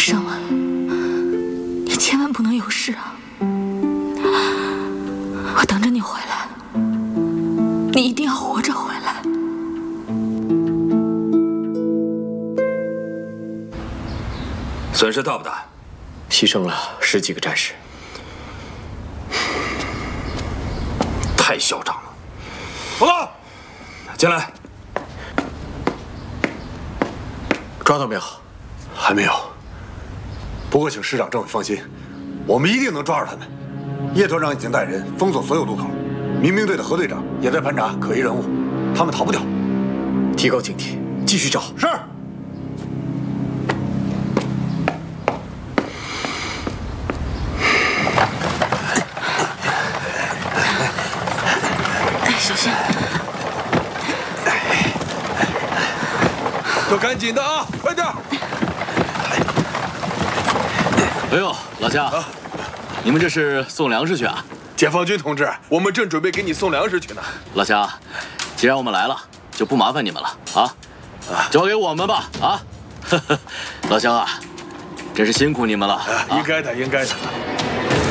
尚文，你千万不能有事啊！我等着你回来，你一定要活着回来。 损失大不大？ 牺牲了10几个战士， 太嚣张了！报告，进来。 抓到没有？ 还没有。不过，请师长、政委放心，我们一定能抓住他们。叶团长已经带人封锁所有路口，民兵队的何队长也在盘查可疑人物，他们逃不掉。 提高警惕，继续找。 是。 小心！ 都赶紧的啊，快点！ 哎呦，老乡，你们这是送粮食去啊？ 解放军同志，我们正准备给你送粮食去呢。 老乡，既然我们来了，就不麻烦你们了啊！交给我们吧啊！老乡啊，真是辛苦你们了。 应该的，应该的。